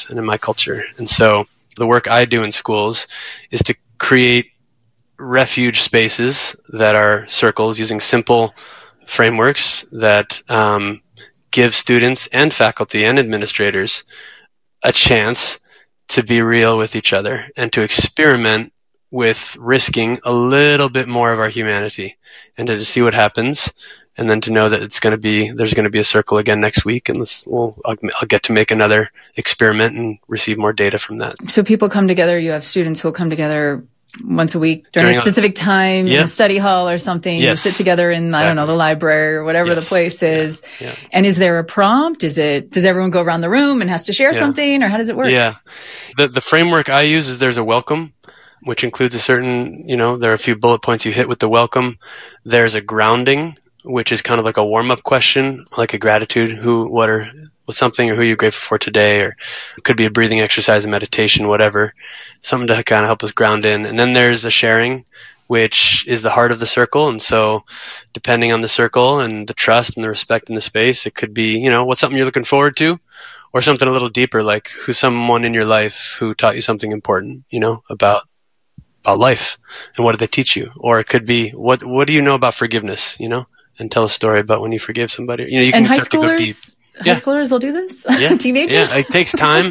faith and in my culture. And so the work I do in schools is to create refuge spaces that are circles using simple frameworks that give students and faculty and administrators a chance to be real with each other and to experiment with risking a little bit more of our humanity and to see what happens. And then to know that there's going to be a circle again next week, and I'll get to make another experiment and receive more data from that. So people come together. You have students who will come together once a week during a specific time in a study hall or something. Yes. You sit together in, I don't know, the library or whatever the place is. Yeah. And is there a prompt? Does everyone go around the room and has to share something, or how does it work? Yeah. The framework I use is there's a welcome, which includes a certain, there are a few bullet points you hit with the welcome. There's a grounding, which is kind of like a warm-up question, like a gratitude, what's something, or who you're grateful for today, or it could be a breathing exercise, a meditation, whatever, something to kind of help us ground in. And then there's a sharing, which is the heart of the circle. And so depending on the circle and the trust and the respect in the space, it could be, what's something you're looking forward to, or something a little deeper, like who's someone in your life who taught you something important, about life, and what did they teach you? Or it could be, what do you know about forgiveness, and tell a story about when you forgive somebody. You can start to go deep. High schoolers will do this? Yeah. Teenagers? Yeah, it takes time.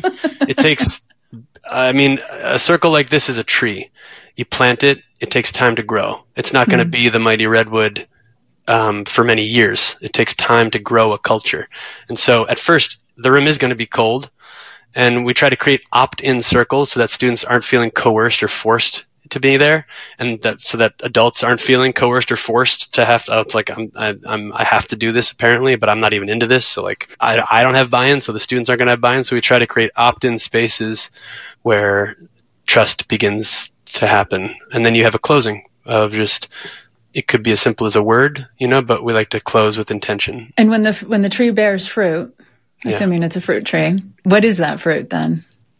A circle like this is a tree. You plant it, it takes time to grow. It's not going to be the mighty redwood for many years. It takes time to grow a culture. And so at first, the room is going to be cold, and we try to create opt-in circles so that students aren't feeling coerced or forced to be there, and so that adults aren't feeling coerced or forced to have to. It's like I have to do this apparently, but I'm not even into this. So like I don't have buy-in, so the students aren't going to have buy-in. So we try to create opt-in spaces where trust begins to happen, and then you have a closing of just. It could be as simple as a word, but we like to close with intention. And when the tree bears fruit, assuming it's a fruit tree, what is that fruit then?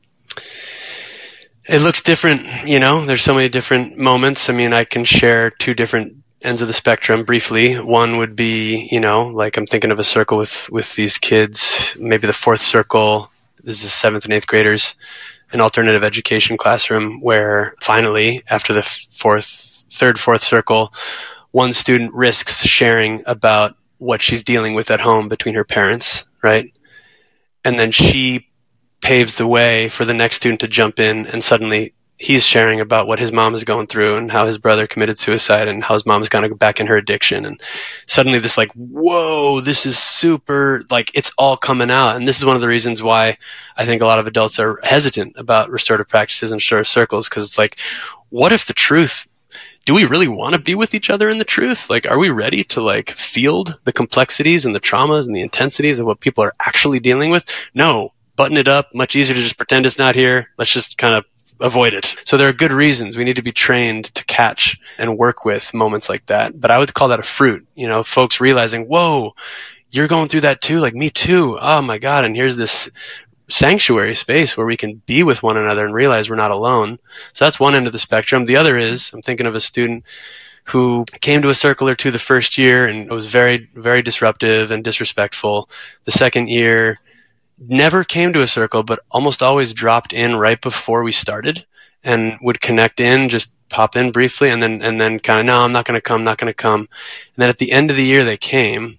It looks different, there's so many different moments. I can share two different ends of the spectrum briefly. One would be, like I'm thinking of a circle with these kids, maybe the fourth circle. This is 7th and 8th graders, an alternative education classroom where finally, after the third, fourth circle, one student risks sharing about what she's dealing with at home between her parents, right? And then she paves the way for the next student to jump in, and suddenly he's sharing about what his mom is going through and how his brother committed suicide and how his mom's gonna go back in her addiction. And suddenly this whoa, this is super, it's all coming out. And this is one of the reasons why I think a lot of adults are hesitant about restorative practices and restorative circles, because it's what if the truth, do we really want to be with each other in the truth? Are we ready to field the complexities and the traumas and the intensities of what people are actually dealing with? No. Button it up, much easier to just pretend it's not here. Let's just kind of avoid it. So there are good reasons. We need to be trained to catch and work with moments like that. But I would call that a fruit. Folks realizing, whoa, you're going through that too, me too. Oh my God. And here's this sanctuary space where we can be with one another and realize we're not alone. So that's one end of the spectrum. The other is, I'm thinking of a student who came to a circle or two the first year and it was very, very disruptive and disrespectful. The second year, never came to a circle, but almost always dropped in right before we started and would connect in, just pop in briefly, and then kind of, no, I'm not going to come. And then at the end of the year, they came,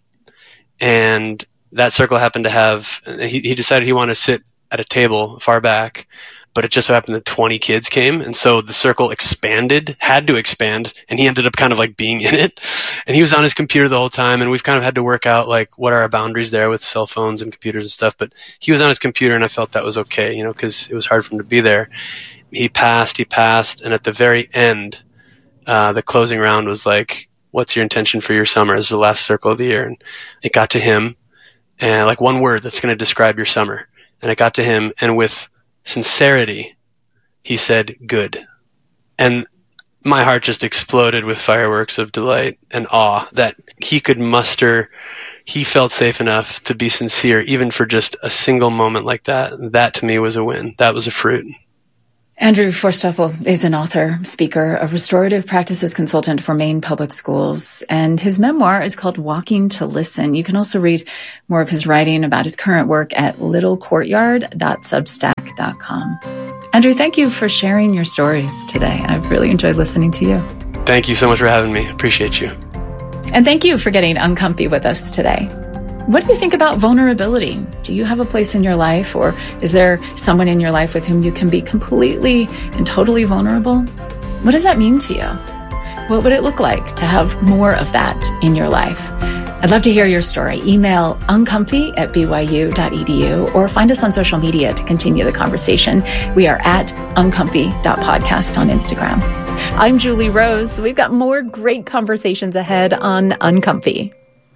and that circle happened to have, he decided he wanted to sit at a table far back, but it just so happened that 20 kids came. And so the circle had to expand, and he ended up kind of being in it. And he was on his computer the whole time. And we've kind of had to work out what are our boundaries there with cell phones and computers and stuff. But he was on his computer, and I felt that was okay, because it was hard for him to be there. He passed. And at the very end, the closing round was what's your intention for your summer? This is the last circle of the year. And it got to him, and one word that's going to describe your summer. And it got to him, and with sincerity, he said, good. And my heart just exploded with fireworks of delight and awe that he could muster. He felt safe enough to be sincere, even for just a single moment like that. That to me was a win. That was a fruit. Andrew Forsthoefel is an author, speaker, a restorative practices consultant for Maine Public Schools, and his memoir is called Walking to Listen. You can also read more of his writing about his current work at littlecourtyard.substack.com. uncomfy.com. Andrew, thank you for sharing your stories today. I've really enjoyed listening to you. Thank you so much for having me. Appreciate you. And thank you for getting uncomfy with us today. What do you think about vulnerability? Do you have a place in your life, or is there someone in your life with whom you can be completely and totally vulnerable? What does that mean to you? What would it look like to have more of that in your life? I'd love to hear your story. Email uncomfy@byu.edu or find us on social media to continue the conversation. We are at uncomfy.podcast on Instagram. I'm Julie Rose. We've got more great conversations ahead on Uncomfy.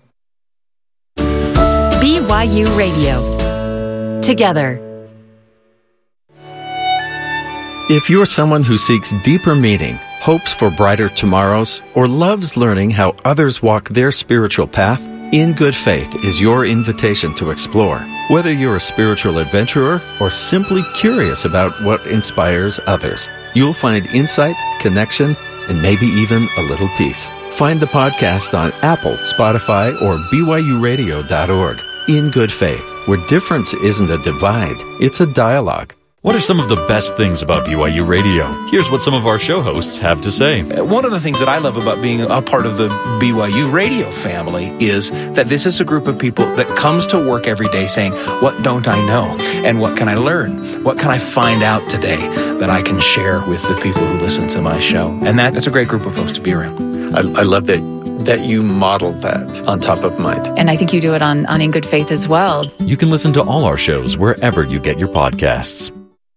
BYU Radio. Together. If you're someone who seeks deeper meaning, hopes for brighter tomorrows, or loves learning how others walk their spiritual path, In Good Faith is your invitation to explore. Whether you're a spiritual adventurer or simply curious about what inspires others, you'll find insight, connection, and maybe even a little peace. Find the podcast on Apple, Spotify, or BYURadio.org. In Good Faith, where difference isn't a divide, it's a dialogue. What are some of the best things about BYU Radio? Here's what some of our show hosts have to say. One of the things that I love about being a part of the BYU Radio family is that this is a group of people that comes to work every day saying, what don't I know? And what can I learn? What can I find out today that I can share with the people who listen to my show? And that's a great group of folks to be around. I love that you modeled that on Top of Mind. And I think you do it on In Good Faith as well. You can listen to all our shows wherever you get your podcasts.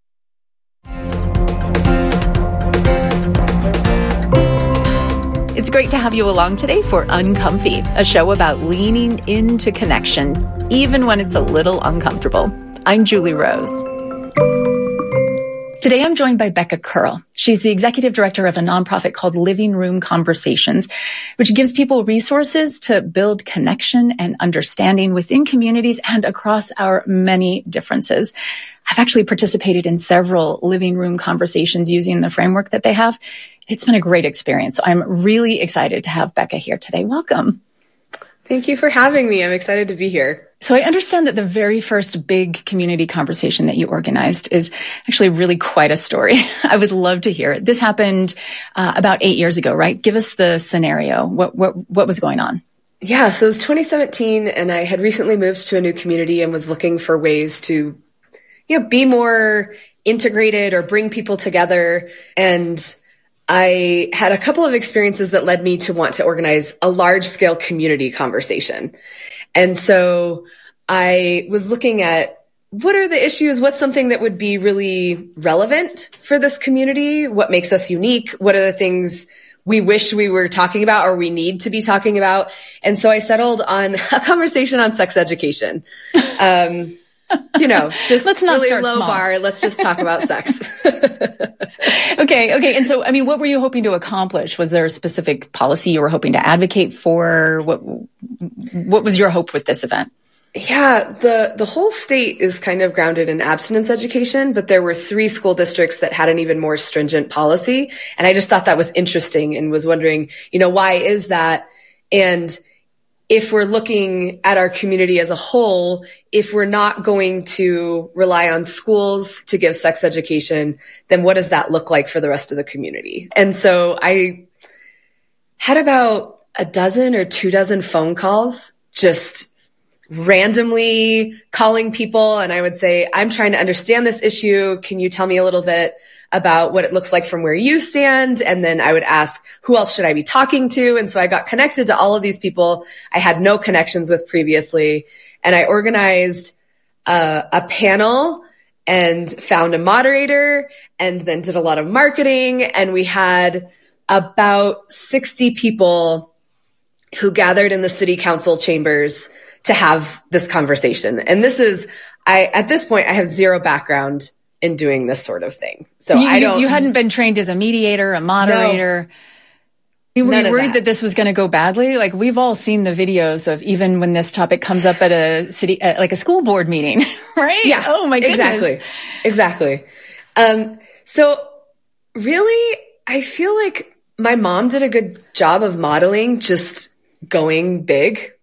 It's great to have you along today for Uncomfy, a show about leaning into connection, even when it's a little uncomfortable. I'm Julie Rose. Today, I'm joined by Becca Curl. She's the executive director of a nonprofit called Living Room Conversations, which gives people resources to build connection and understanding within communities and across our many differences. I've actually participated in several living room conversations using the framework that they have. It's been a great experience. So I'm really excited to have Becca here today. Welcome. Thank you for having me. I'm excited to be here. So I understand that the very first big community conversation that you organized is actually really quite a story. I would love to hear it. This happened about 8 years ago, right? Give us the scenario. What was going on? Yeah, so it was 2017, and I had recently moved to a new community and was looking for ways to, be more integrated or bring people together. And I had a couple of experiences that led me to want to organize a large-scale community conversation. And so I was looking at what are the issues, what's something that would be really relevant for this community, what makes us unique, what are the things we wish we were talking about or we need to be talking about. And so I settled on a conversation on sex education. Just let's not really start low small. bar. Let's just talk about sex. Okay. And so, what were you hoping to accomplish? Was there a specific policy you were hoping to advocate for? What was your hope with this event? Yeah, the whole state is kind of grounded in abstinence education, but there were 3 school districts that had an even more stringent policy. And I just thought that was interesting and was wondering, why is that? And if we're looking at our community as a whole, if we're not going to rely on schools to give sex education, then what does that look like for the rest of the community? And so I had about a dozen or 24 phone calls, just randomly calling people. And I would say, I'm trying to understand this issue. Can you tell me a little bit about what it looks like from where you stand? And then I would ask, who else should I be talking to? And so I got connected to all of these people I had no connections with previously. And I organized a panel and found a moderator and then did a lot of marketing. And we had about 60 people who gathered in the city council chambers to have this conversation. And at this point, I have zero background in doing this sort of thing. So you hadn't been trained as a mediator, a moderator. No, were you worried that this was going to go badly? Like, we've all seen the videos of even when this topic comes up at like a school board meeting, right? Yeah. Oh my goodness. Exactly. So really, I feel like my mom did a good job of modeling just going big,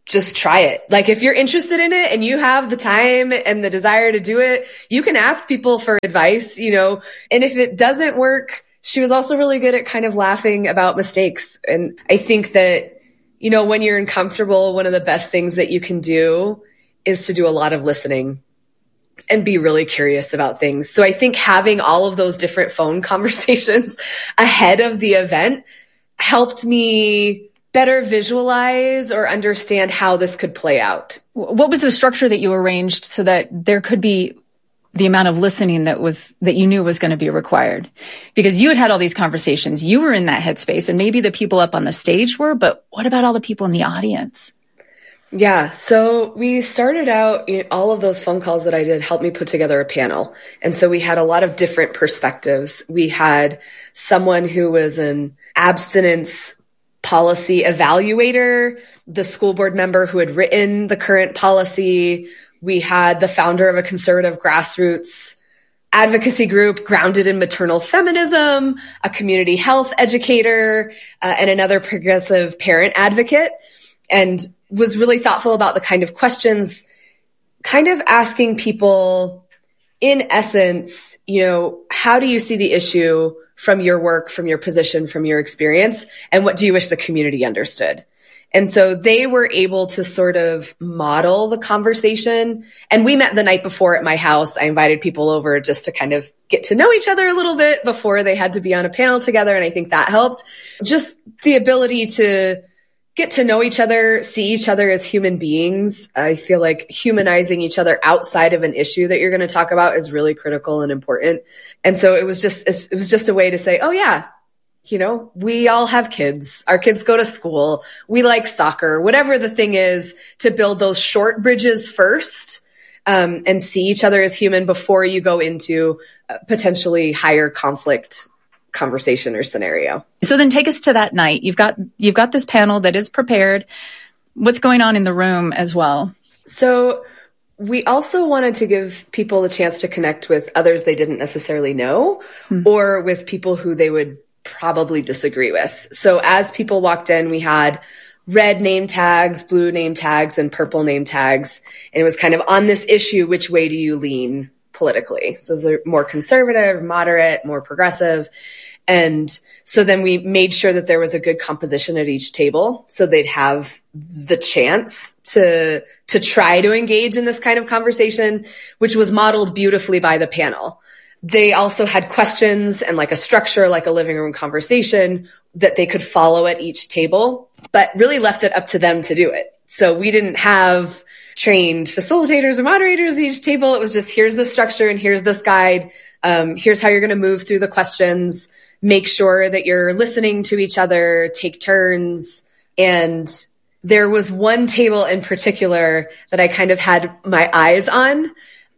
just try it. Like if you're interested in it and you have the time and the desire to do it, you can ask people for advice, you know, and if it doesn't work, she was also really good at kind of laughing about mistakes. And I think that, you know, when you're uncomfortable, one of the best things that you can do is to do a lot of listening and be really curious about things. So I think having all of those different phone conversations ahead of the event helped me better visualize or understand how this could play out. What was the structure that you arranged so that there could be the amount of listening that you knew was going to be required? Because you had all these conversations, you were in that headspace, and maybe the people up on the stage were, but what about all the people in the audience? Yeah. So we started out, all of those phone calls that I did helped me put together a panel. And so we had a lot of different perspectives. We had someone who was an abstinence policy evaluator, the school board member who had written the current policy. We had the founder of a conservative grassroots advocacy group grounded in maternal feminism, a community health educator, and another progressive parent advocate, and was really thoughtful about the kind of questions, kind of asking people, in essence, you know, how do you see the issue from your work, from your position, from your experience, and what do you wish the community understood? And so they were able to sort of model the conversation. And we met the night before at my house. I invited people over just to kind of get to know each other a little bit before they had to be on a panel together. And I think that helped. Just the ability to get to know each other, see each other as human beings. I feel like humanizing each other outside of an issue that you're going to talk about is really critical and important. And so it was just a way to say, oh yeah, you know, we all have kids. Our kids go to school. We like soccer, whatever the thing is, to build those short bridges first, and see each other as human before you go into potentially higher conflict conversation or scenario. So then take us to that night. You've got this panel that is prepared. What's going on in the room as well? So we also wanted to give people the chance to connect with others they didn't necessarily know, or with people who they would probably disagree with. So as people walked in, we had red name tags, blue name tags, and purple name tags. And it was kind of on this issue, which way do you lean politically? So those are more conservative, moderate, more progressive. And so then we made sure that there was a good composition at each table so they'd have the chance to try to engage in this kind of conversation, which was modeled beautifully by the panel. They also had questions and like a structure, like a living room conversation that they could follow at each table, but really left it up to them to do it. So we didn't have trained facilitators or moderators at each table. It was just, here's the structure and here's this guide. Here's how you're going to move through the questions. Make sure that you're listening to each other, take turns. And there was one table in particular that I kind of had my eyes on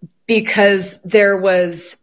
because there was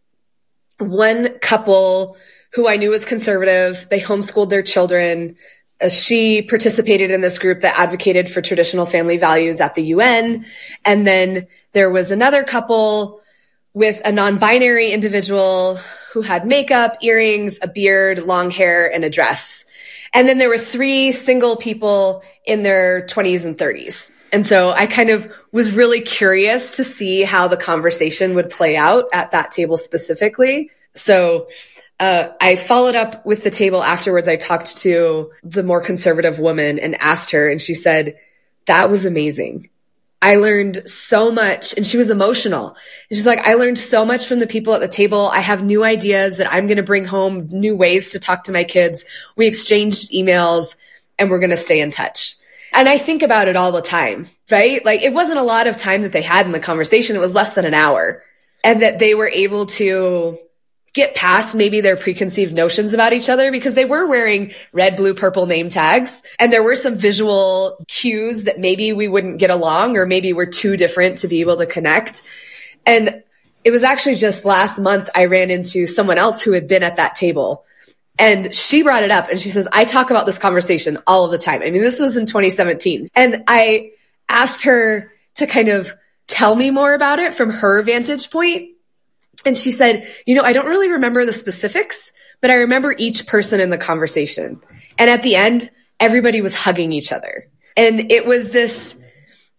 one couple who I knew was conservative. They homeschooled their children. She participated in this group that advocated for traditional family values at the UN. And then there was another couple with a non-binary individual who had makeup, earrings, a beard, long hair, and a dress. And then there were 3 single people in their 20s and 30s. And so I kind of was really curious to see how the conversation would play out at that table specifically. So I followed up with the table afterwards. I talked to the more conservative woman and asked her, and she said, that was amazing. I learned so much. And she was emotional. And she's like, I learned so much from the people at the table. I have new ideas that I'm going to bring home, new ways to talk to my kids. We exchanged emails and we're going to stay in touch. And I think about it all the time, right? Like it wasn't a lot of time that they had in the conversation. It was less than an hour, and that they were able to get past maybe their preconceived notions about each other because they were wearing red, blue, purple name tags. And there were some visual cues that maybe we wouldn't get along, or maybe we're too different to be able to connect. And it was actually just last month I ran into someone else who had been at that table. And she brought it up and she says, I talk about this conversation all of the time. I mean, this was in 2017. And I asked her to kind of tell me more about it from her vantage point. And she said, I don't really remember the specifics, but I remember each person in the conversation. And at the end, everybody was hugging each other. And it was this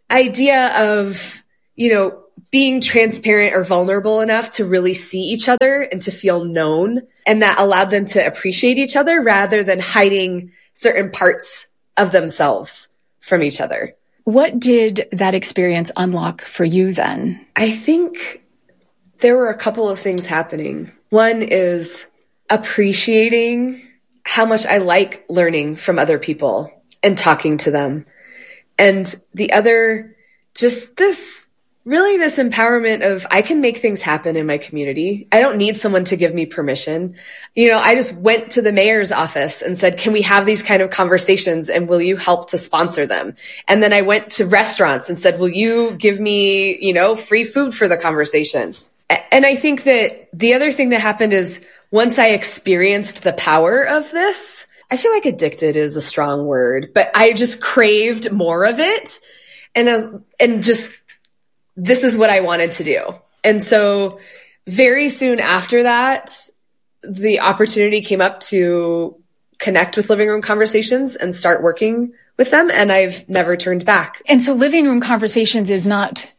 idea of, being transparent or vulnerable enough to really see each other and to feel known. And that allowed them to appreciate each other rather than hiding certain parts of themselves from each other. What did that experience unlock for you then? I think there were a couple of things happening. One is appreciating how much I like learning from other people and talking to them. And the other, just this empowerment of I can make things happen in my community. I don't need someone to give me permission. I just went to the mayor's office and said, can we have these kind of conversations and will you help to sponsor them? And then I went to restaurants and said, will you give me, free food for the conversation? And I think that the other thing that happened is once I experienced the power of this, I feel like addicted is a strong word, but I just craved more of it. And just, this is what I wanted to do. And so very soon after that, the opportunity came up to connect with Living Room Conversations and start working with them. And I've never turned back. And so Living Room Conversations is not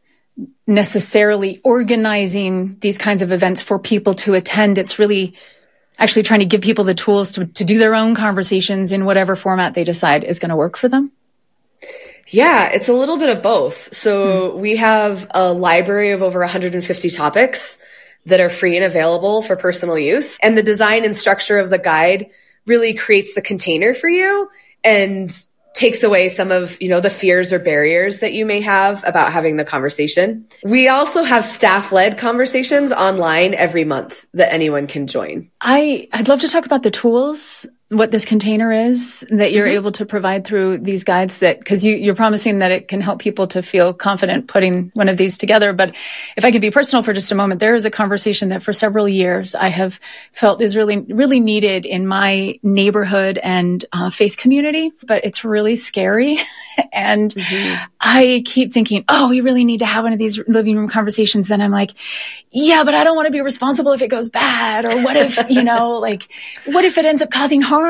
necessarily organizing these kinds of events for people to attend. It's really actually trying to give people the tools to do their own conversations in whatever format they decide is going to work for them. Yeah, it's a little bit of both. So we have a library of over 150 topics that are free and available for personal use. And the design and structure of the guide really creates the container for you and takes away some of, the fears or barriers that you may have about having the conversation. We also have staff-led conversations online every month that anyone can join. I'd love to talk about the tools, what this container is that you're able to provide through these guides, that because you're promising that it can help people to feel confident putting one of these together. But if I could be personal for just a moment, there is a conversation that for several years I have felt is really, really needed in my neighborhood and faith community, but it's really scary. And I keep thinking, we really need to have one of these living room conversations. Then I'm like, yeah, but I don't want to be responsible if it goes bad. Or what if, what if it ends up causing harm?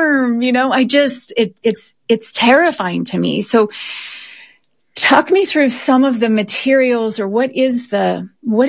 It's terrifying to me. So talk me through some of the materials, or what is the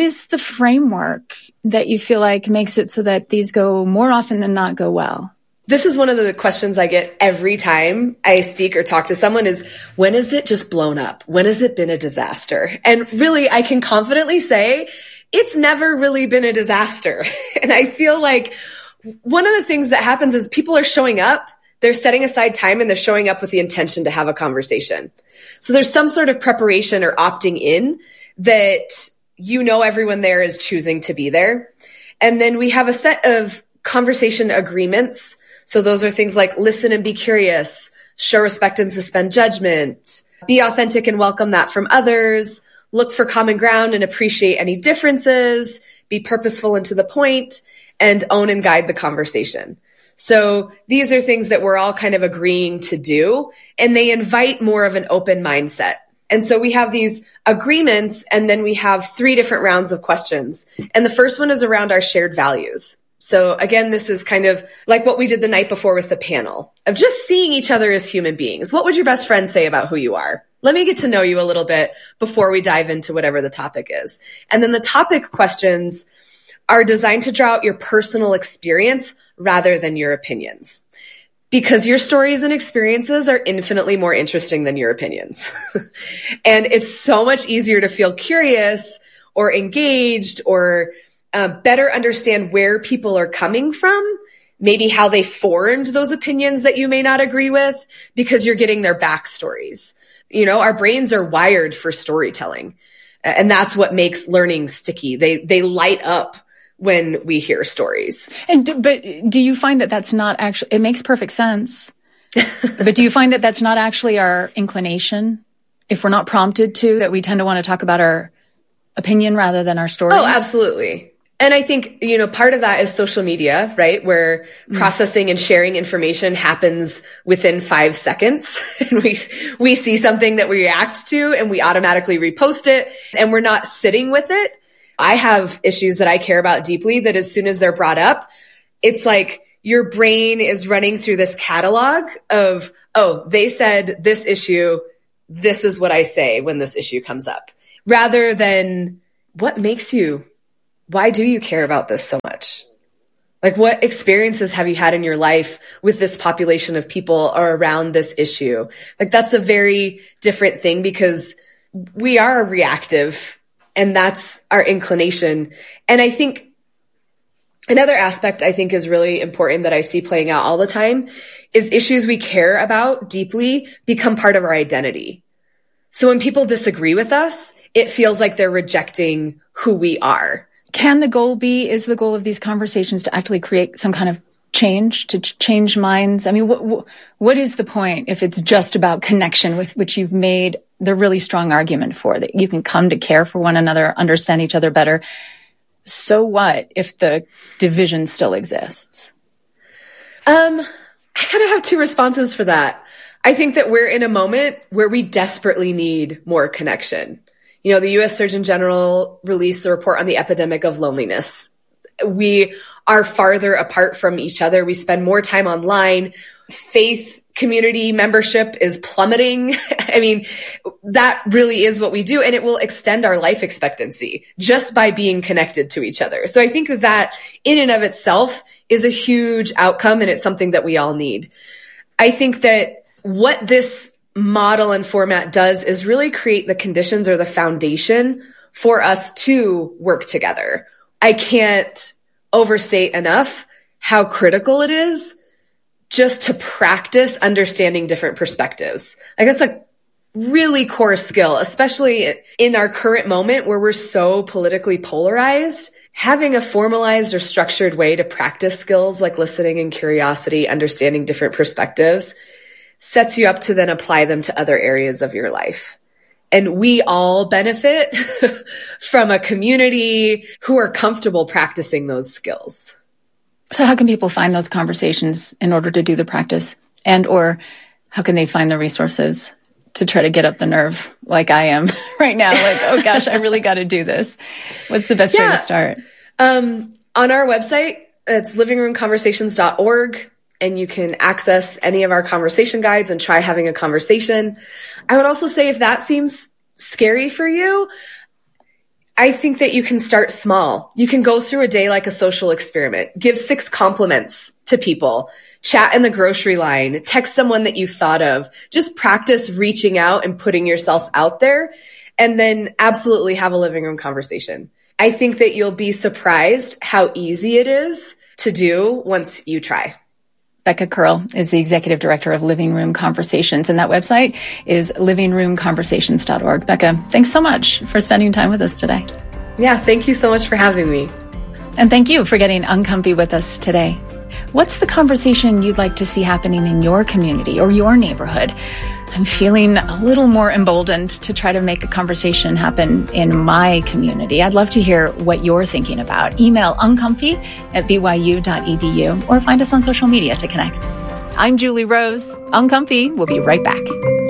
framework that you feel like makes it so that these go more often than not go well? This is one of the questions I get every time I speak or talk to someone is, when is it just blown up? When has it been a disaster? And really, I can confidently say it's never really been a disaster. And I feel like one of the things that happens is people are showing up, they're setting aside time, and they're showing up with the intention to have a conversation. So there's some sort of preparation or opting in that everyone there is choosing to be there. And then we have a set of conversation agreements. So those are things like listen and be curious, show respect and suspend judgment, be authentic and welcome that from others, look for common ground and appreciate any differences, be purposeful and to the point, and own and guide the conversation. So these are things that we're all kind of agreeing to do, and they invite more of an open mindset. And so we have these agreements, and then we have 3 different rounds of questions. And the first one is around our shared values. So again, this is kind of like what we did the night before with the panel of just seeing each other as human beings. What would your best friend say about who you are? Let me get to know you a little bit before we dive into whatever the topic is. And then the topic questions are designed to draw out your personal experience rather than your opinions. Because your stories and experiences are infinitely more interesting than your opinions. And it's so much easier to feel curious or engaged or better understand where people are coming from, maybe how they formed those opinions that you may not agree with, because you're getting their backstories. Our brains are wired for storytelling, and that's what makes learning sticky. They light up when we hear stories. But do you find that that's not actually, it makes perfect sense, but do you find that that's not actually our inclination? If we're not prompted to, that we tend to want to talk about our opinion rather than our stories? Oh, absolutely. And I think, part of that is social media, right? Where processing and sharing information happens within 5 seconds. And we see something that we react to and we automatically repost it, and we're not sitting with it. I have issues that I care about deeply that as soon as they're brought up, it's like your brain is running through this catalog of, oh, they said this issue, this is what I say when this issue comes up, rather than why do you care about this so much? Like, what experiences have you had in your life with this population of people or around this issue? Like, that's a very different thing, because we are reactive and that's our inclination. And I think another aspect I think is really important that I see playing out all the time is issues we care about deeply become part of our identity. So when people disagree with us, it feels like they're rejecting who we are. Is the goal of these conversations to actually create some kind of change, to change minds? I mean, what is the point if it's just about connection, with which you've made the really strong argument for, that you can come to care for one another, understand each other better? So what if the division still exists? I kind of have two responses for that. I think that we're in a moment where we desperately need more connection. You know, the U.S. Surgeon General released the report on the epidemic of loneliness. We are farther apart from each other. We spend more time online. Faith community membership is plummeting. I mean, that really is what we do. And it will extend our life expectancy just by being connected to each other. So I think that in and of itself is a huge outcome, and it's something that we all need. I think that what this model and format does is really create the conditions or the foundation for us to work together. I can't overstate enough how critical it is just to practice understanding different perspectives. Like, that's a really core skill, especially in our current moment where we're so politically polarized. Having a formalized or structured way to practice skills like listening and curiosity, understanding different perspectives, sets you up to then apply them to other areas of your life. And we all benefit from a community who are comfortable practicing those skills. So how can people find those conversations in order to do the practice? And or how can they find the resources to try to get up the nerve like I am right now? Like, oh gosh, I really got to do this. What's the best way to start? On our website, it's livingroomconversations.org. And you can access any of our conversation guides and try having a conversation. I would also say, if that seems scary for you, I think that you can start small. You can go through a day like a social experiment. Give 6 compliments to people. Chat in the grocery line. Text someone that you thought of. Just practice reaching out and putting yourself out there. And then absolutely have a living room conversation. I think that you'll be surprised how easy it is to do once you try. Becca Curl is the executive director of Living Room Conversations, and that website is livingroomconversations.org. Becca, thanks so much for spending time with us today. Yeah, thank you so much for having me. And thank you for getting uncomfy with us today. What's the conversation you'd like to see happening in your community or your neighborhood? I'm feeling a little more emboldened to try to make a conversation happen in my community. I'd love to hear what you're thinking about. Email uncomfy@byu.edu or find us on social media to connect. I'm Julie Rose. Uncomfy. We'll be right back.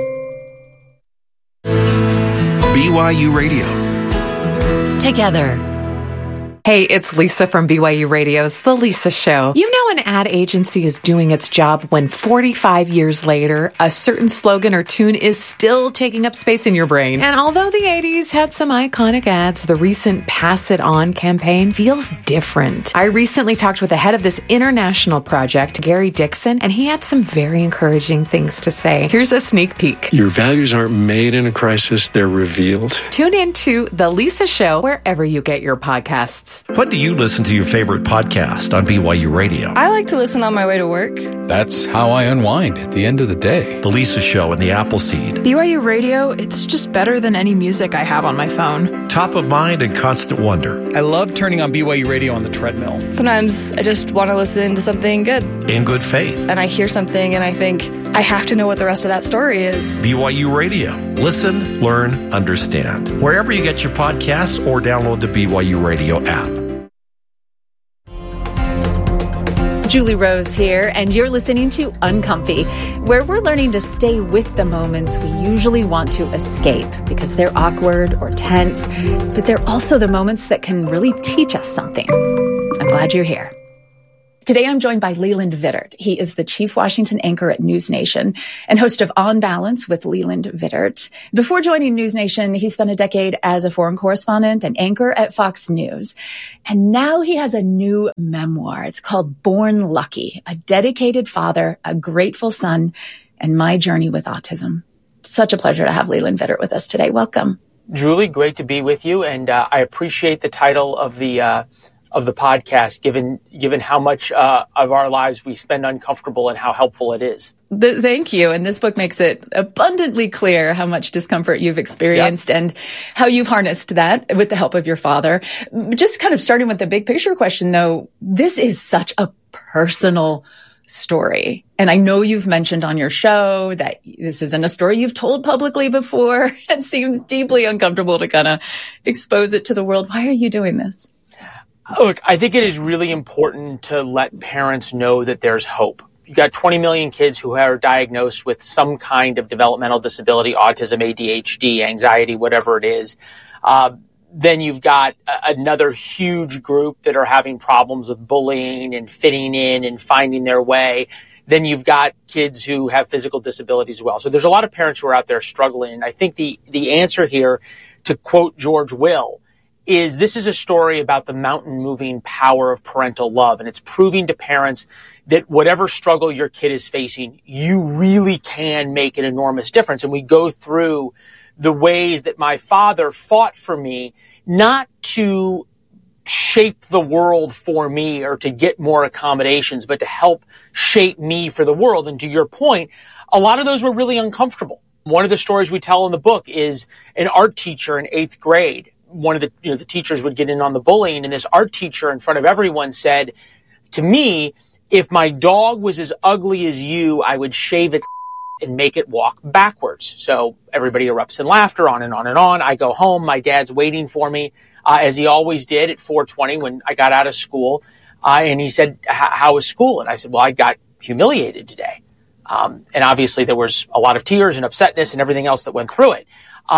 BYU Radio. Together. Hey, it's Lisa from BYU Radio's The Lisa Show. You know an ad agency is doing its job when 45 years later, a certain slogan or tune is still taking up space in your brain. And although the 80s had some iconic ads, the recent Pass It On campaign feels different. I recently talked with the head of this international project, Gary Dixon, and he had some very encouraging things to say. Here's a sneak peek. Your values aren't made in a crisis, they're revealed. Tune in to The Lisa Show wherever you get your podcasts. When do you listen to your favorite podcast on BYU Radio? I like to listen on my way to work. That's how I unwind at the end of the day. The Lisa Show and the Appleseed. BYU Radio, it's just better than any music I have on my phone. Top of mind and constant wonder. I love turning on BYU Radio on the treadmill. Sometimes I just want to listen to something good. In good faith. And I hear something and I think, I have to know what the rest of that story is. BYU Radio. Listen, learn, understand. Wherever you get your podcasts or download the BYU Radio app. Julie Rose here, and you're listening to Uncomfy, where we're learning to stay with the moments we usually want to escape because they're awkward or tense, but they're also the moments that can really teach us something. I'm glad you're here. Today, I'm joined by Leland Vittert. He is the chief Washington anchor at News Nation and host of On Balance with Leland Vittert. Before joining News Nation, he spent a decade as a foreign correspondent and anchor at Fox News. And now he has a new memoir. It's called Born Lucky, a dedicated father, a grateful son, and my journey with autism. Such a pleasure to have Leland Vittert with us today. Welcome. Julie, great to be with you. And I appreciate the title of the podcast, given how much of our lives we spend uncomfortable and how helpful it is. Thank you. And this book makes it abundantly clear how much discomfort you've experienced and how you've harnessed that with the help of your father. Just kind of starting with the big picture question, though, this is such a personal story. And I know you've mentioned on your show that this isn't a story you've told publicly before. It seems deeply uncomfortable to kind of expose it to the world. Why are you doing this? Look, I think it is really important to let parents know that there's hope. You've got 20 million kids who are diagnosed with some kind of developmental disability, autism, ADHD, anxiety, whatever it is. Then you've got another huge group that are having problems with bullying and fitting in and finding their way. Then you've got kids who have physical disabilities as well. So there's a lot of parents who are out there struggling. And I think the answer here, to quote George Will, is this is a story about the mountain moving power of parental love. And it's proving to parents that whatever struggle your kid is facing, you really can make an enormous difference. And we go through the ways that my father fought for me, not to shape the world for me or to get more accommodations, but to help shape me for the world. And to your point, a lot of those were really uncomfortable. One of the stories we tell in the book is an art teacher in 8th grade. One of the teachers would get in on the bullying, and this art teacher in front of everyone said to me, if my dog was as ugly as you, I would shave its and make it walk backwards. So everybody erupts in laughter, on and on and on. I go home. My dad's waiting for me, as he always did at 4:20 when I got out of school. And he said, how was school? And I said, well, I got humiliated today. And obviously there was a lot of tears and upsetness and everything else that went through it.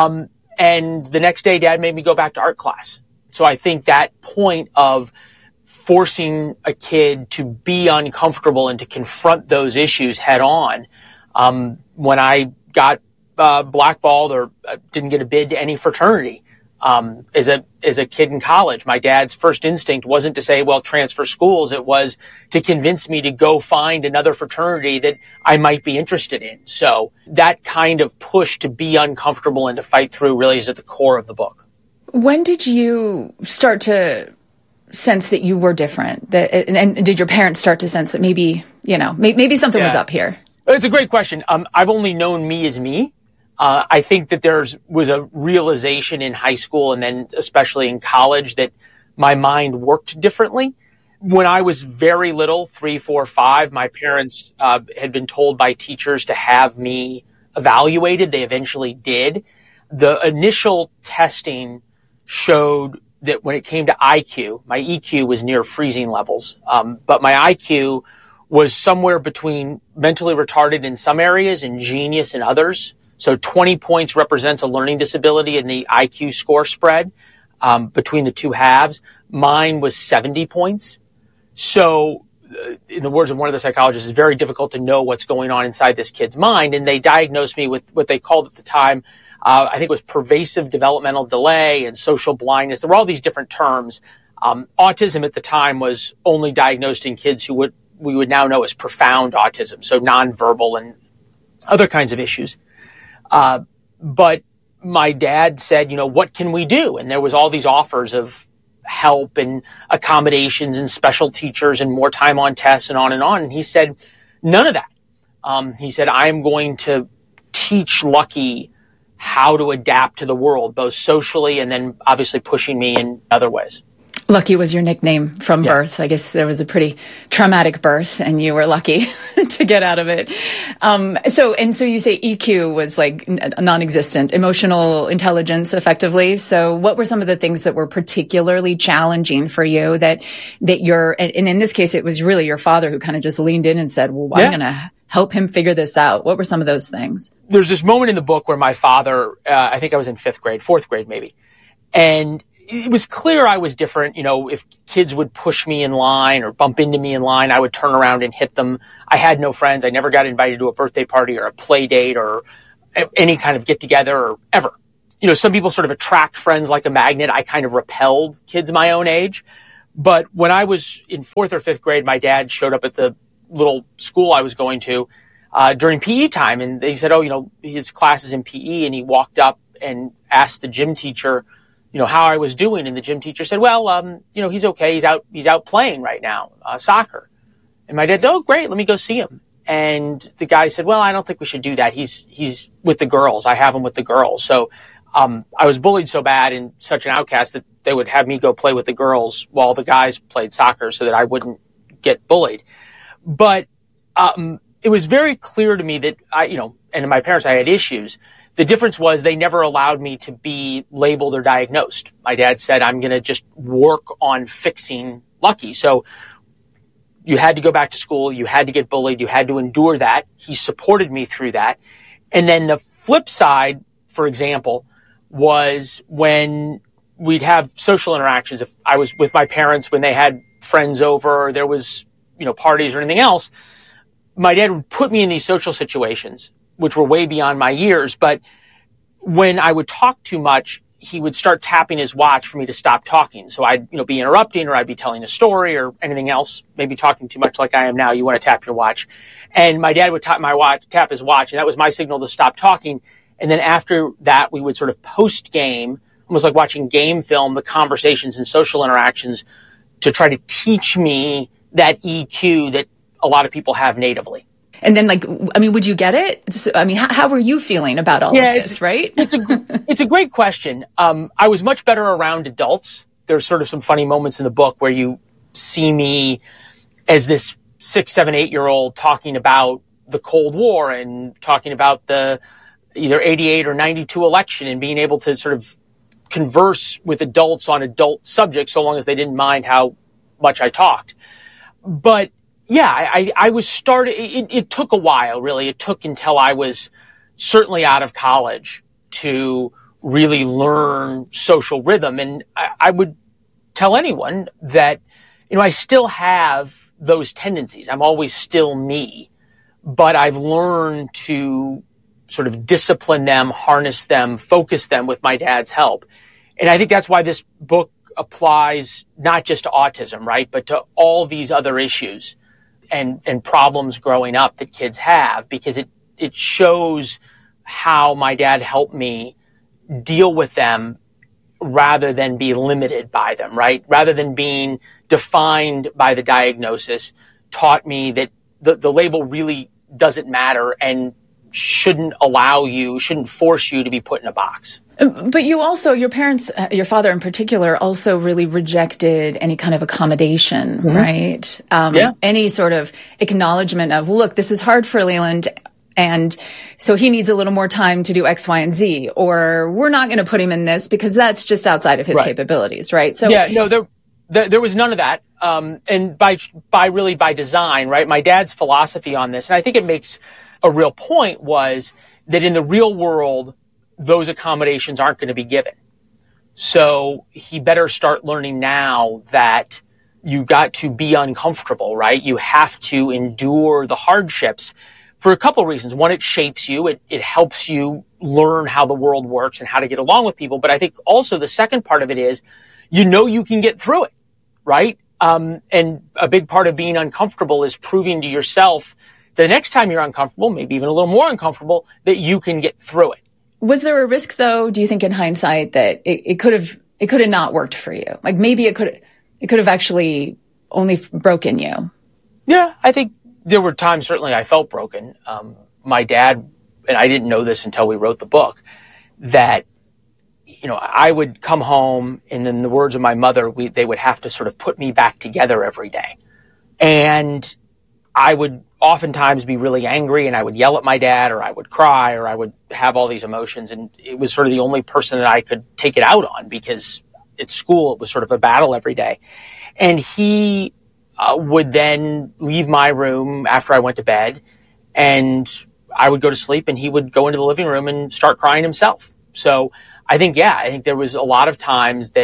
And the next day, Dad made me go back to art class. So I think that point of forcing a kid to be uncomfortable and to confront those issues head on, when I got blackballed or didn't get a bid to any fraternity as a kid in college, my dad's first instinct wasn't to say, well, transfer schools. It was to convince me to go find another fraternity that I might be interested in. So that kind of push to be uncomfortable and to fight through really is at the core of the book. When did you start to sense that you were different? And did your parents start to sense that maybe something was up here? It's a great question. I've only known me as me. I think that was a realization in high school and then especially in college that my mind worked differently. When I was very little, 3, 4, 5, my parents had been told by teachers to have me evaluated. They eventually did. The initial testing showed that when it came to IQ, my EQ was near freezing levels, but my IQ was somewhere between mentally retarded in some areas and genius in others. So 20 points represents a learning disability in the IQ score spread between the two halves. Mine was 70 points. So in the words of one of the psychologists, it's very difficult to know what's going on inside this kid's mind. And they diagnosed me with what they called at the time, I think it was pervasive developmental delay and social blindness. There were all these different terms. Autism at the time was only diagnosed in kids who we would now know as profound autism, so nonverbal and other kinds of issues. But my dad said, what can we do? And there was all these offers of help and accommodations and special teachers and more time on tests and on and on. And he said, none of that. He said, I'm going to teach Lucky how to adapt to the world, both socially and then obviously pushing me in other ways. Lucky was your nickname from birth. I guess there was a pretty traumatic birth and you were lucky to get out of it. So you say EQ was like non-existent, emotional intelligence effectively. So what were some of the things that were particularly challenging for you that and in this case, it was really your father who kind of just leaned in and said, well, I'm going to help him figure this out. What were some of those things? There's this moment in the book where my father, I think I was in 4th grade maybe. And it was clear I was different. If kids would push me in line or bump into me in line, I would turn around and hit them. I had no friends. I never got invited to a birthday party or a play date or any kind of get together or ever. Some people sort of attract friends like a magnet. I kind of repelled kids my own age. But when I was in 4th or 5th grade, my dad showed up at the little school I was going to during PE time. And they said, his class is in PE. And he walked up and asked the gym teacher, how I was doing. And the gym teacher said, well, he's okay. He's out playing right now, soccer. And my dad said, oh, great. Let me go see him. And the guy said, well, I don't think we should do that. He's with the girls. I have him with the girls. So, I was bullied so bad and such an outcast that they would have me go play with the girls while the guys played soccer so that I wouldn't get bullied. But, it was very clear to me that and my parents, I had issues. The difference was they never allowed me to be labeled or diagnosed. My dad said, I'm going to just work on fixing Lucky. So you had to go back to school. You had to get bullied. You had to endure that. He supported me through that. And then the flip side, for example, was when we'd have social interactions. If I was with my parents, when they had friends over, or there was, parties or anything else, my dad would put me in these social situations, which were way beyond my years. But when I would talk too much, he would start tapping his watch for me to stop talking. So I'd, be interrupting, or I'd be telling a story or anything else, maybe talking too much like I am now. You want to tap your watch. And my dad would tap his watch, and that was my signal to stop talking. And then after that, we would sort of post-game, almost like watching game film, the conversations and social interactions to try to teach me that EQ that a lot of people have natively. And then, would you get it? How were you feeling about all of this, right? It's a great question. I was much better around adults. There's sort of some funny moments in the book where you see me as this 6, 7, 8-year-old talking about the Cold War and talking about the either 88 or 92 election and being able to sort of converse with adults on adult subjects so long as they didn't mind how much I talked. But yeah, I was it took a while, really. It took until I was certainly out of college to really learn social rhythm. And I would tell anyone that, I still have those tendencies. I'm always still me, but I've learned to sort of discipline them, harness them, focus them with my dad's help. And I think that's why this book applies not just to autism, right, but to all these other issues and problems growing up that kids have, because it shows how my dad helped me deal with them rather than be limited by them, right? Rather than being defined by the diagnosis, taught me that the label really doesn't matter and shouldn't force you to be put in a box. But you also, your parents, your father in particular, also really rejected any kind of accommodation, right? Any sort of acknowledgement of, look, this is hard for Leland, and so he needs a little more time to do X, Y, and Z, or we're not going to put him in this because that's just outside of his capabilities, right? So there was none of that, and by design, right? My dad's philosophy on this, and I think it makes a real point, was that in the real world, those accommodations aren't going to be given. So he better start learning now that you got to be uncomfortable, right? You have to endure the hardships for a couple of reasons. One, it shapes you. It helps you learn how the world works and how to get along with people. But I think also the second part of it is, you can get through it, right? And a big part of being uncomfortable is proving to yourself the next time you're uncomfortable, maybe even a little more uncomfortable, that you can get through it. Was there a risk, though, do you think, in hindsight, that it could have not worked for you? Like maybe it could have actually only broken you. Yeah, I think there were times certainly I felt broken. My dad, and I didn't know this until we wrote the book, that I would come home, and in the words of my mother, they would have to sort of put me back together every day, and I would oftentimes be really angry, and I would yell at my dad, or I would cry, or I would have all these emotions. And it was sort of the only person that I could take it out on, because at school it was sort of a battle every day. And he would then leave my room after I went to bed, and I would go to sleep, and he would go into the living room and start crying himself. So I think there was a lot of times that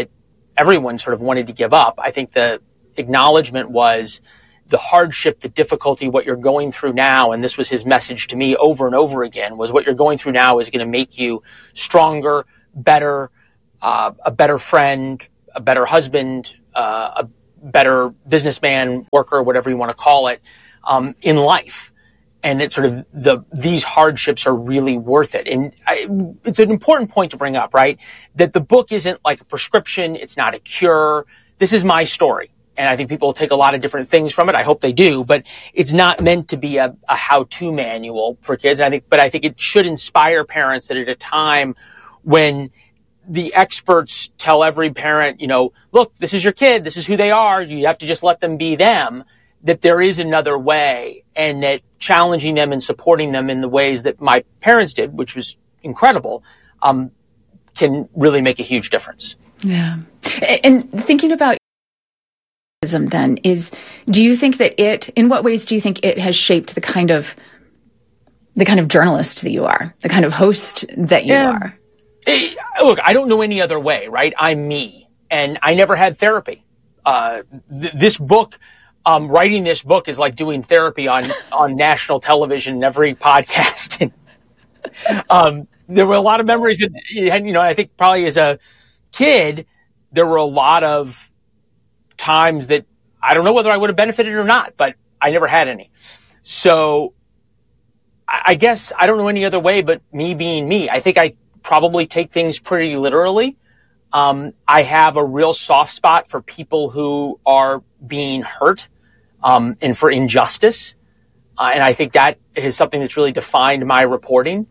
everyone sort of wanted to give up. I think the acknowledgement was the hardship, the difficulty, what you're going through now, and this was his message to me over and over again, was what you're going through now is going to make you stronger, better, a better friend, a better husband, a better businessman, worker, whatever you want to call it, in life. And it's sort of these hardships are really worth it. And it's an important point to bring up, right? That the book isn't like a prescription. It's not a cure. This is my story. And I think people will take a lot of different things from it. I hope they do, but it's not meant to be a how-to manual for kids. I think it should inspire parents that at a time when the experts tell every parent, look, this is your kid. This is who they are. You have to just let them be them, that there is another way, and that challenging them and supporting them in the ways that my parents did, which was incredible, can really make a huge difference. Yeah. And thinking about then do you think that in what ways do you think it has shaped the kind of journalist that you are, the kind of host that you are? Look, I don't know any other way, right? I'm me, and I never had therapy. This book, writing this book is like doing therapy on national television and every podcast. There were a lot of memories that, I think probably as a kid, there were a lot of times that I don't know whether I would have benefited or not, but I never had any. So I guess I don't know any other way but me being me. I think I probably take things pretty literally. I have a real soft spot for people who are being hurt, and for injustice. And I think that is something that's really defined my reporting,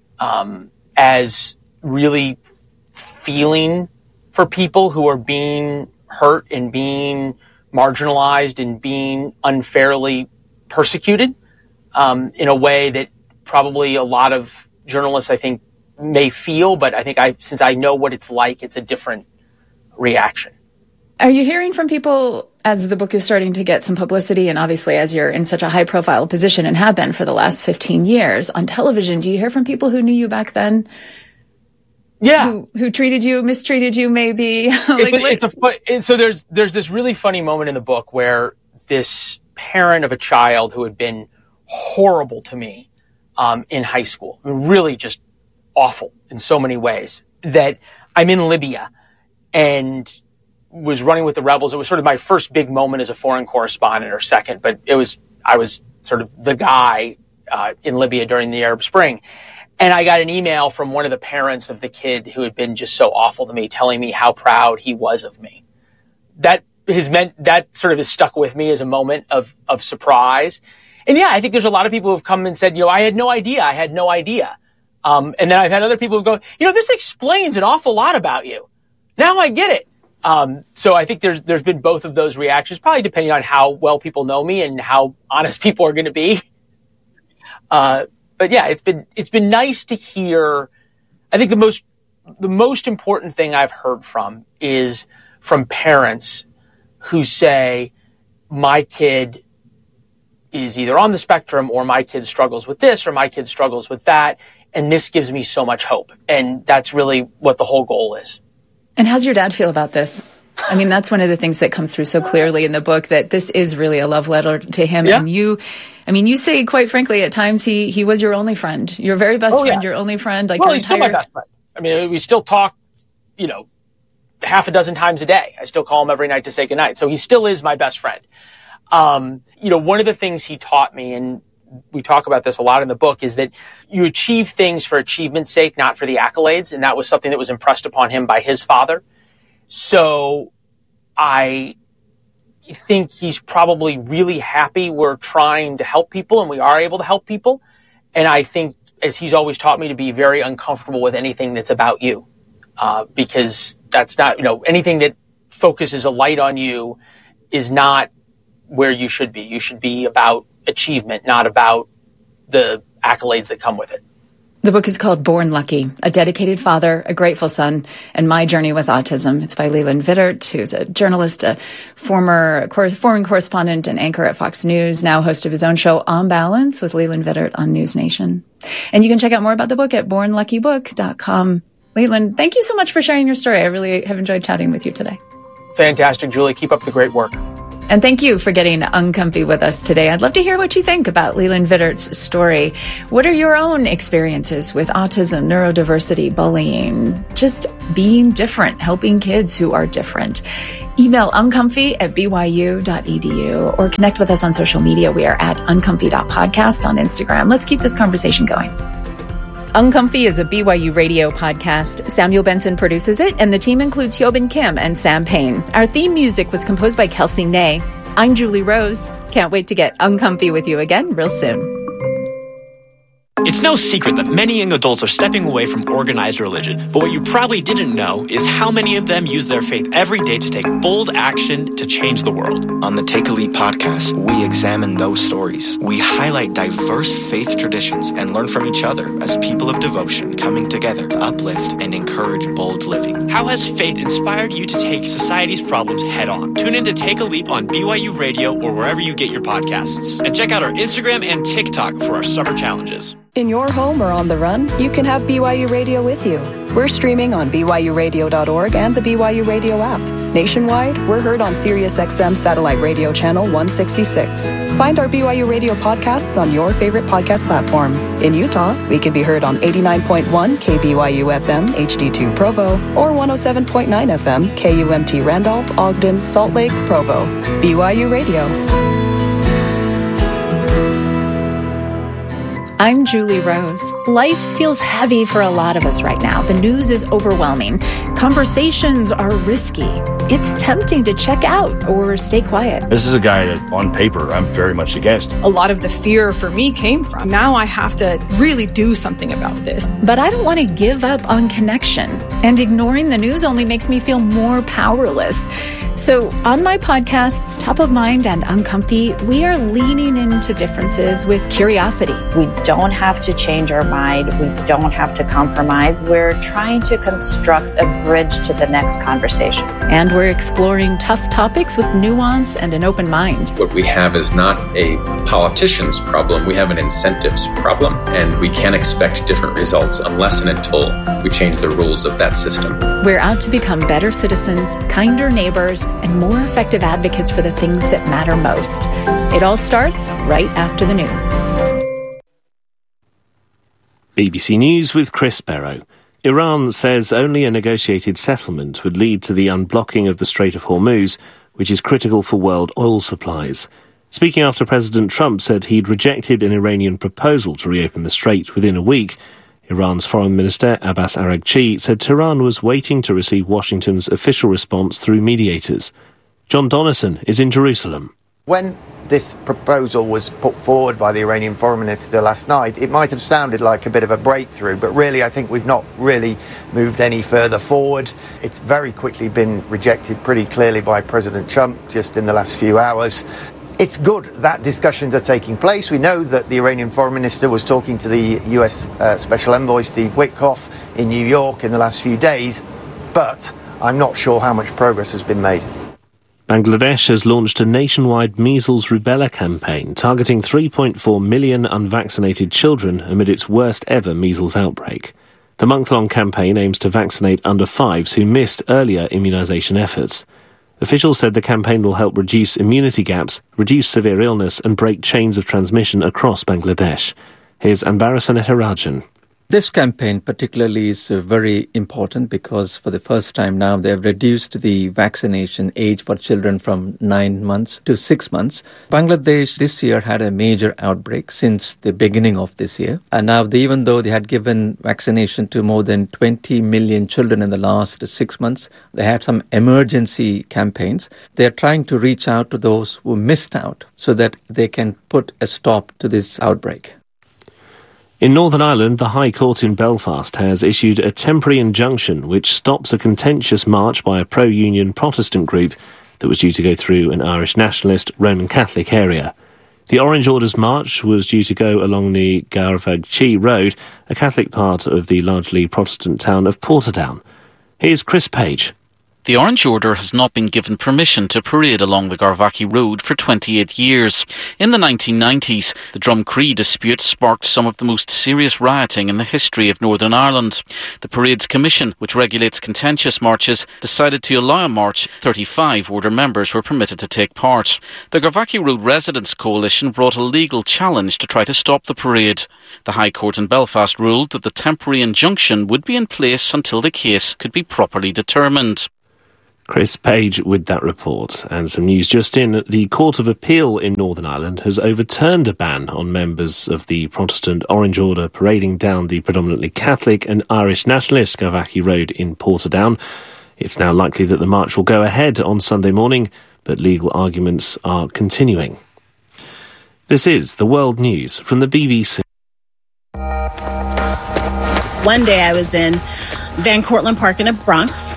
as really feeling for people who are being hurt and being marginalized and being unfairly persecuted, in a way that probably a lot of journalists, I think, may feel, but I think since I know what it's like, it's a different reaction. Are you hearing from people as the book is starting to get some publicity, and obviously as you're in such a high profile position and have been for the last 15 years on television, do you hear from people who knew you back then? Yeah. Who treated you, mistreated you maybe? So there's this really funny moment in the book where this parent of a child who had been horrible to me, in high school, really just awful in so many ways, that I'm in Libya and was running with the rebels. It was sort of my first big moment as a foreign correspondent, or second, but I was sort of the guy in Libya during the Arab Spring. And I got an email from one of the parents of the kid who had been just so awful to me, telling me how proud he was of me. That sort of has stuck with me as a moment of surprise. And yeah, I think there's a lot of people who have come and said, I had no idea. And then I've had other people who go, this explains an awful lot about you. Now I get it. So I think there's been both of those reactions, probably depending on how well people know me and how honest people are going to be. But yeah, it's been nice to hear. I think the most important thing I've heard is from parents who say, my kid is either on the spectrum, or my kid struggles with this, or my kid struggles with that. And this gives me so much hope. And that's really what the whole goal is. And how's your dad feel about this? I mean, that's one of the things that comes through so clearly in the book, that this is really a love letter to him. Yeah. And you say, quite frankly, at times he was your only friend, your very best friend, your only friend. He's still my best friend. I mean, we still talk, half a dozen times a day. I still call him every night to say goodnight. So he still is my best friend. One of the things he taught me, and we talk about this a lot in the book, is that you achieve things for achievement's sake, not for the accolades. And that was something that was impressed upon him by his father. So I think he's probably really happy we're trying to help people, and we are able to help people. And I think, as he's always taught me, to be very uncomfortable with anything that's about you, because that's not, anything that focuses a light on you is not where you should be. You should be about achievement, not about the accolades that come with it. The book is called Born Lucky, A Dedicated Father, A Grateful Son, and My Journey with Autism. It's by Leland Vittert, who's a journalist, a former foreign correspondent and anchor at Fox News, now host of his own show, On Balance, with Leland Vittert on News Nation. And you can check out more about the book at bornluckybook.com. Leland, thank you so much for sharing your story. I really have enjoyed chatting with you today. Fantastic, Julie. Keep up the great work. And thank you for getting uncomfy with us today. I'd love to hear what you think about Leland Vittert's story. What are your own experiences with autism, neurodiversity, bullying, just being different, helping kids who are different? Email uncomfy@byu.edu or connect with us on social media. We are at uncomfy.podcast on Instagram. Let's keep this conversation going. Uncomfy is a BYU radio podcast. Samuel Benson produces it, and the team includes Hyobin Kim and Sam Payne. Our theme music was composed by Kelsey Ney. I'm Julie Rose. Can't wait to get uncomfy with you again real soon. It's no secret that many young adults are stepping away from organized religion, but what you probably didn't know is how many of them use their faith every day to take bold action to change the world. On the Take a Leap podcast, we examine those stories. We highlight diverse faith traditions and learn from each other as people of devotion coming together to uplift and encourage bold living. How has faith inspired you to take society's problems head on? Tune in to Take a Leap on BYU Radio or wherever you get your podcasts. And check out our Instagram and TikTok for our summer challenges. In your home or on the run, you can have BYU Radio with you. We're streaming on BYURadio.org and the BYU Radio app. Nationwide, we're heard on SiriusXM Satellite Radio Channel 166. Find our BYU Radio podcasts on your favorite podcast platform. In Utah, we can be heard on 89.1 KBYU FM HD2 Provo or 107.9 FM KUMT Randolph, Ogden, Salt Lake, Provo. BYU Radio. I'm Julie Rose. Life feels heavy for a lot of us right now. The news is overwhelming. Conversations are risky. It's tempting to check out or stay quiet. This is a guy that, on paper, I'm very much against. A lot of the fear for me came from, now I have to really do something about this. But I don't want to give up on connection. And ignoring the news only makes me feel more powerless. So on my podcasts, Top of Mind and Uncomfy, we are leaning into differences with curiosity. We don't have to change our mind. We don't have to compromise. We're trying to construct a bridge to the next conversation. And we're exploring tough topics with nuance and an open mind. What we have is not a politician's problem. We have an incentives problem, and we can't expect different results unless and until we change the rules of that system. We're out to become better citizens, kinder neighbors, and more effective advocates for the things that matter most. It all starts right after the news. BBC News with Chris Barrow. Iran says only a negotiated settlement would lead to the unblocking of the Strait of Hormuz, which is critical for world oil supplies. Speaking after President Trump said he'd rejected an Iranian proposal to reopen the strait within a week, Iran's Foreign Minister Abbas Araghchi said Tehran was waiting to receive Washington's official response through mediators. John Donnison is in Jerusalem. When this proposal was put forward by the Iranian Foreign Minister last night, it might have sounded like a bit of a breakthrough, but really I think we've not really moved any further forward. It's very quickly been rejected pretty clearly by President Trump just in the last few hours. It's good that discussions are taking place. We know that the Iranian Foreign Minister was talking to the US Special Envoy Steve Witkoff in New York in the last few days, but I'm not sure how much progress has been made. Bangladesh has launched a nationwide measles rubella campaign targeting 3.4 million unvaccinated children amid its worst ever measles outbreak. The month-long campaign aims to vaccinate under-5s who missed earlier immunisation efforts. Officials said the campaign will help reduce immunity gaps, reduce severe illness and break chains of transmission across Bangladesh. Here's Anbarasan Etarajan. This campaign particularly is very important because for the first time now they have reduced the vaccination age for children from 9 months to 6 months. Bangladesh this year had a major outbreak since the beginning of this year. And now even though they had given vaccination to more than 20 million children in the last 6 months, they had some emergency campaigns. They are trying to reach out to those who missed out so that they can put a stop to this outbreak. In Northern Ireland, the High Court in Belfast has issued a temporary injunction which stops a contentious march by a pro-union Protestant group that was due to go through an Irish nationalist Roman Catholic area. The Orange Orders March was due to go along the Garvagchi Road, a Catholic part of the largely Protestant town of Portadown. Here's Chris Page. The Orange Order has not been given permission to parade along the Garvaghy Road for 28 years. In the 1990s, the Drumcree dispute sparked some of the most serious rioting in the history of Northern Ireland. The Parades Commission, which regulates contentious marches, decided to allow a march. 35 Order members were permitted to take part. The Garvaghy Road Residents Coalition brought a legal challenge to try to stop the parade. The High Court in Belfast ruled that the temporary injunction would be in place until the case could be properly determined. Chris Page with that report. And some news just in. The Court of Appeal in Northern Ireland has overturned a ban on members of the Protestant Orange Order parading down the predominantly Catholic and Irish nationalist Garvaghy Road in Portadown. It's now likely that the march will go ahead on Sunday morning, but legal arguments are continuing. This is the World News from the BBC. One day I was in Van Cortlandt Park in the Bronx,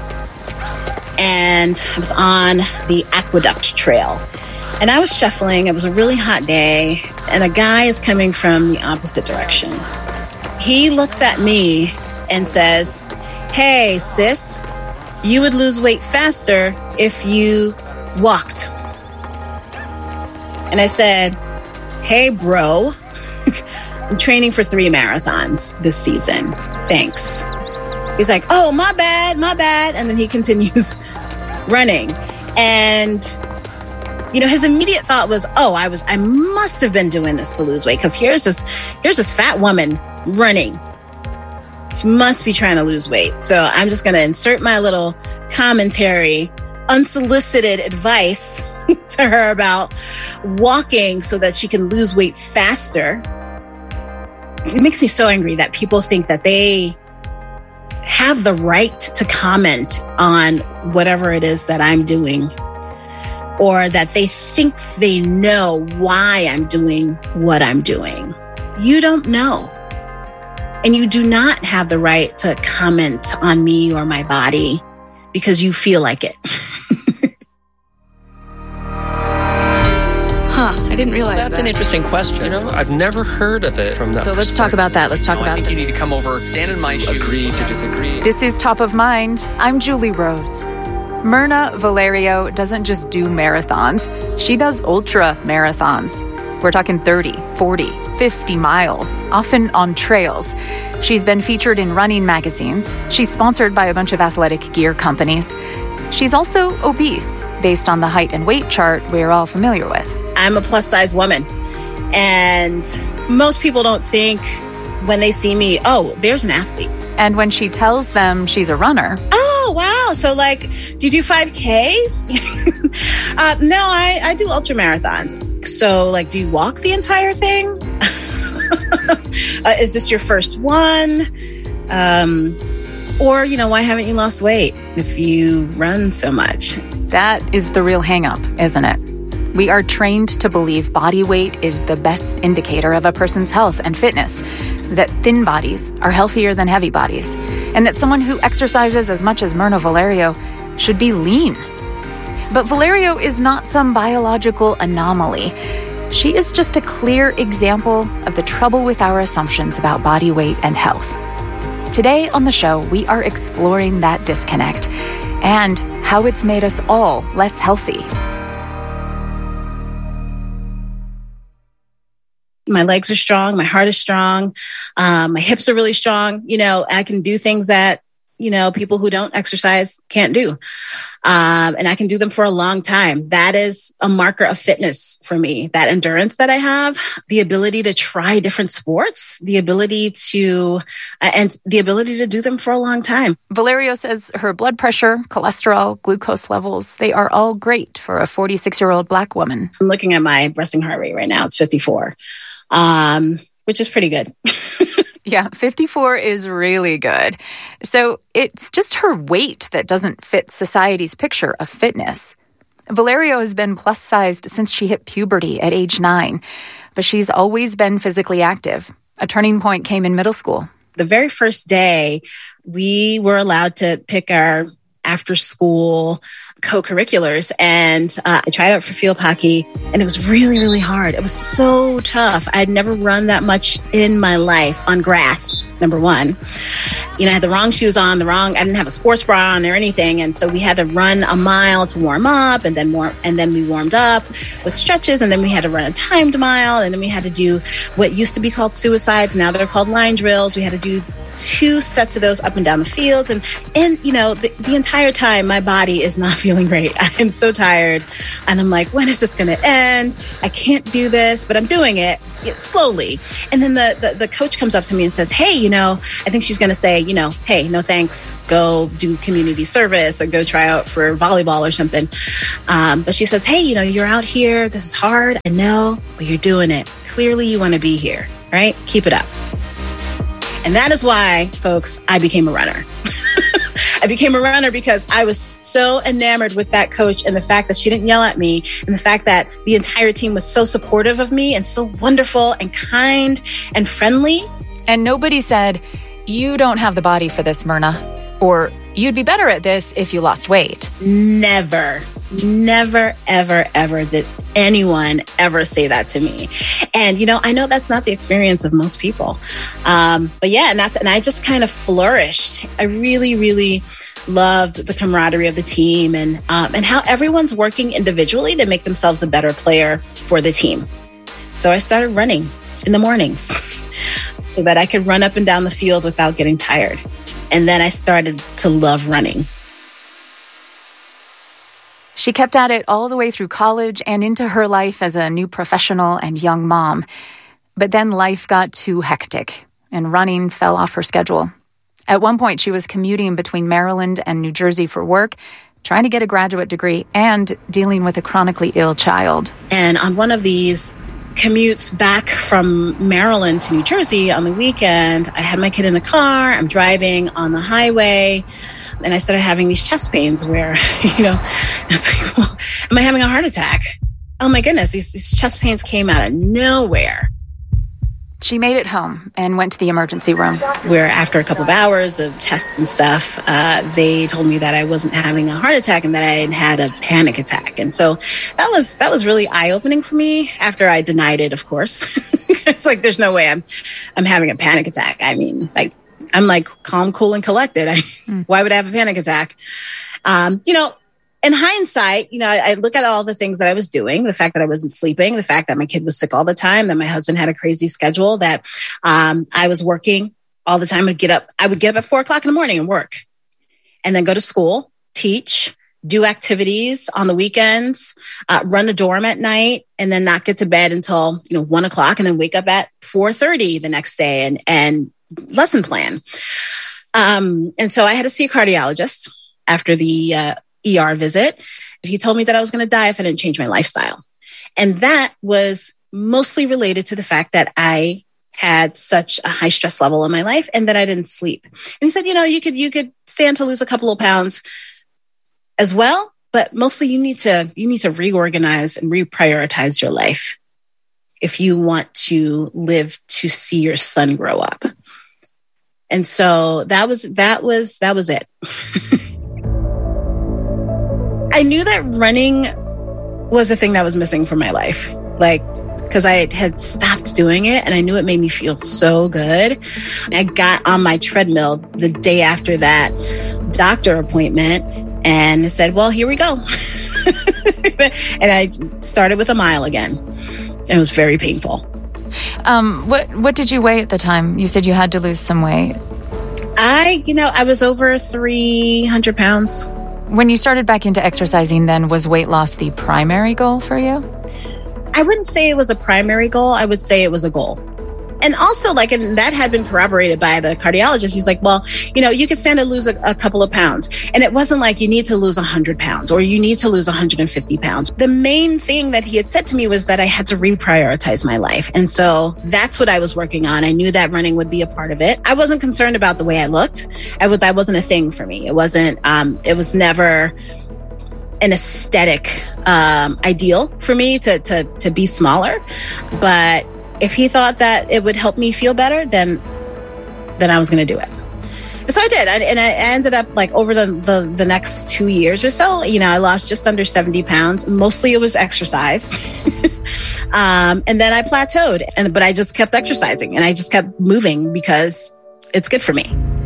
and I was on the Aqueduct Trail. And I was shuffling. It was a really hot day, and a guy is coming from the opposite direction. He looks at me and says, "Hey, sis, you would lose weight faster if you walked." And I said, "Hey, bro, I'm training for 3 marathons this season. Thanks." He's like, "Oh, my bad. And then he continues running. And, his immediate thought was, I must have been doing this to lose weight, because here's this fat woman running. She must be trying to lose weight. So I'm just going to insert my little commentary, unsolicited advice to her about walking so that she can lose weight faster. It makes me so angry that people think that they have the right to comment on whatever it is that I'm doing, or that they think they know why I'm doing what I'm doing. You don't know. And you do not have the right to comment on me or my body because you feel like it. I didn't realize that's an interesting question. I've never heard of it from that So let's talk about that. Let's talk about I think you need to come over, stand in my shoes. Agree to disagree. This is Top of Mind. I'm Julie Rose. Myrna Valerio doesn't just do marathons. She does ultra marathons. We're talking 30, 40, 50 miles, often on trails. She's been featured in running magazines. She's sponsored by a bunch of athletic gear companies. She's also obese, based on the height and weight chart we're all familiar with. I'm a plus-size woman, and most people don't think when they see me, oh, there's an athlete. And when she tells them she's a runner... Oh, wow. So, do you do 5Ks? No, I do ultra marathons. So, do you walk the entire thing? Is this your first one? Or, why haven't you lost weight if you run so much? That is the real hang-up, isn't it? We are trained to believe body weight is the best indicator of a person's health and fitness, that thin bodies are healthier than heavy bodies, and that someone who exercises as much as Myrna Valerio should be lean. But Valerio is not some biological anomaly. She is just a clear example of the trouble with our assumptions about body weight and health. Today on the show, we are exploring that disconnect and how it's made us all less healthy. My legs are strong. My heart is strong. My hips are really strong. I can do things that, people who don't exercise can't do. And I can do them for a long time. That is a marker of fitness for me. That endurance that I have, the ability to try different sports, the ability to do them for a long time. Valerio says her blood pressure, cholesterol, glucose levels, they are all great for a 46-year-old Black woman. I'm looking at my resting heart rate right now. It's 54. Which is pretty good. Yeah, 54 is really good. So it's just her weight that doesn't fit society's picture of fitness. Valerio has been plus-sized since she hit puberty at age 9, but she's always been physically active. A turning point came in middle school. The very first day, we were allowed to pick our after-school co-curriculars, and I tried out for field hockey, and it was really, really hard. It was so tough. I'd never run that much in my life on grass. number one. I had the wrong shoes on, I didn't have a sports bra on or anything. And so we had to run a mile to warm up, and then we warmed up with stretches, and then we had to run a timed mile, and then we had to do what used to be called suicides. Now they're called line drills. We had to do 2 sets of those up and down the field. And the entire time my body is not feeling great. I am so tired. And I'm like, when is this going to end? I can't do this, but I'm doing it slowly. And then the coach comes up to me and says, hey, I think she's going to say, hey, no thanks, go do community service or go try out for volleyball or something. But she says, hey, you're out here. This is hard. I know, but you're doing it. Clearly you want to be here, right? Keep it up. And that is why, folks, I became a runner. I became a runner because I was so enamored with that coach and the fact that she didn't yell at me, and the fact that the entire team was so supportive of me and so wonderful and kind and friendly. And nobody said, you don't have the body for this, Myrna, or you'd be better at this if you lost weight. Never, ever, ever did anyone ever say that to me. And, I know that's not the experience of most people. But yeah, and I just kind of flourished. I really, really loved the camaraderie of the team and how everyone's working individually to make themselves a better player for the team. So I started running in the mornings so that I could run up and down the field without getting tired. And then I started to love running. She kept at it all the way through college and into her life as a new professional and young mom. But then life got too hectic, and running fell off her schedule. At one point, she was commuting between Maryland and New Jersey for work, trying to get a graduate degree, and dealing with a chronically ill child. And on one of these commutes back from Maryland to New Jersey on the weekend, I had my kid in the car, I'm driving on the highway, and I started having these chest pains where, I was like, well, am I having a heart attack? Oh my goodness, these chest pains came out of nowhere. She made it home and went to the emergency room, where after a couple of hours of tests and stuff, they told me that I wasn't having a heart attack and that I had a panic attack. And so that was really eye-opening for me after I denied it, of course. It's like, there's no way I'm having a panic attack. I mean, I'm calm, cool, and collected. Why would I have a panic attack? In hindsight, I look at all the things that I was doing, the fact that I wasn't sleeping, the fact that my kid was sick all the time, that my husband had a crazy schedule, that I was working all the time. I would get up at 4:00 in the morning and work, and then go to school, teach, do activities on the weekends, run a dorm at night, and then not get to bed until 1:00, and then wake up at 4:30 the next day and lesson plan. And so I had to see a cardiologist after the ER visit. He told me that I was going to die if I didn't change my lifestyle. And that was mostly related to the fact that I had such a high stress level in my life and that I didn't sleep. And he said, you could stand to lose a couple of pounds as well, but mostly you need to reorganize and reprioritize your life if you want to live to see your son grow up. And so that was it. I knew that running was the thing that was missing from my life. Because I had stopped doing it and I knew it made me feel so good. I got on my treadmill the day after that doctor appointment and said, well, here we go. And I started with a mile again. It was very painful. What did you weigh at the time? You said you had to lose some weight. I was over 300 pounds. When you started back into exercising, then, was weight loss the primary goal for you? I wouldn't say it was a primary goal. I would say it was a goal. And also, and that had been corroborated by the cardiologist. He's like, well, you can stand to lose a couple of pounds. And it wasn't like you need to lose 100 pounds or you need to lose 150 pounds. The main thing that he had said to me was that I had to reprioritize my life. And so that's what I was working on. I knew that running would be a part of it. I wasn't concerned about the way I looked. That wasn't a thing for me. It was never an aesthetic ideal for me to be smaller. But if he thought that it would help me feel better, then I was going to do it. And so I did. And I ended up over the next 2 years or so, I lost just under 70 pounds. Mostly it was exercise. And then I plateaued, but I just kept exercising and I just kept moving because it's good for me.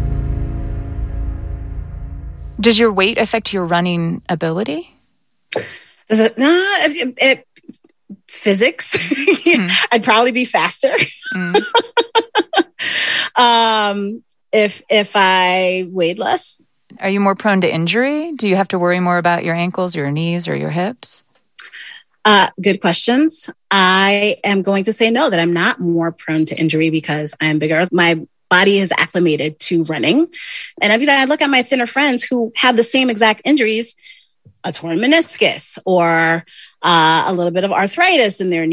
Does your weight affect your running ability? Does it? No, physics. I'd probably be faster. If I weighed less. Are you more prone to injury? Do you have to worry more about your ankles, your knees, or your hips? Good questions. I am going to say no, that I'm not more prone to injury because I'm bigger. My body is acclimated to running. And I look at my thinner friends who have the same exact injuries, a torn meniscus or a little bit of arthritis in their knee.